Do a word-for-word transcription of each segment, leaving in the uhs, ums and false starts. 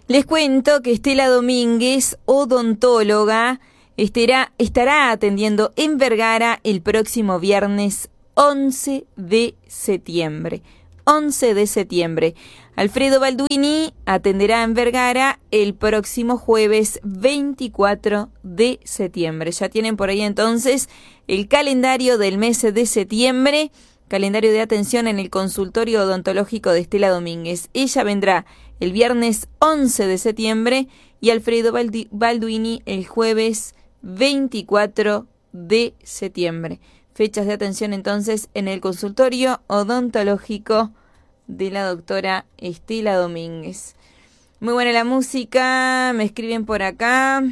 Les cuento que Estela Domínguez, odontóloga, estará, estará atendiendo en Vergara el próximo viernes once de septiembre. once de septiembre. Alfredo Balduini atenderá en Vergara el próximo jueves veinticuatro de septiembre. Ya tienen por ahí entonces el calendario del mes de septiembre, calendario de atención en el consultorio odontológico de Estela Domínguez. Ella vendrá el viernes once de septiembre y Alfredo Balduini el jueves veinticuatro de septiembre. Fechas de atención entonces en el consultorio odontológico de la doctora Estela Domínguez. Muy buena la música, me escriben por acá.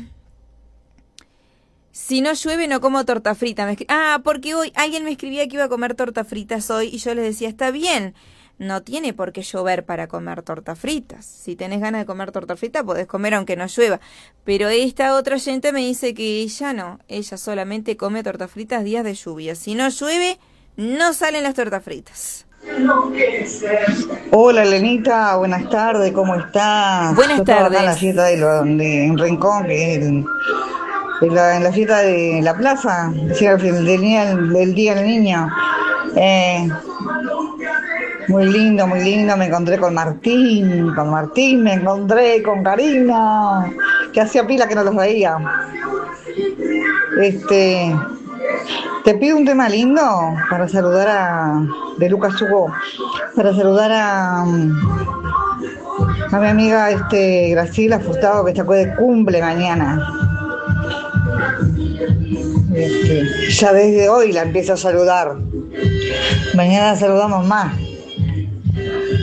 Si no llueve no como torta frita. Me escri- ah, porque hoy alguien me escribía que iba a comer tortas fritas hoy y yo les decía, está bien, no tiene por qué llover para comer tortas fritas. Si tenés ganas de comer torta frita podés comer aunque no llueva. Pero esta otra oyente me dice que ella no, ella solamente come tortas fritas días de lluvia. Si no llueve, no salen las tortas fritas. Hola Lenita, buenas tardes, ¿cómo estás? Buenas Yo estaba tardes. acá en la fiesta de, lo, de en Rincón, que es el- en, la, en la fiesta de la plaza, decía, el del, día, del Día del Niño. Eh, muy lindo, muy lindo, me encontré con Martín, con Martín, me encontré con Karina, que hacía pila que no los veía. Este, te pido un tema lindo para saludar a, de Lucas Hugo, para saludar a, a mi amiga este, Graciela Furtado, que está de cumple mañana. Este, ya desde hoy la empiezo a saludar. Mañana saludamos más.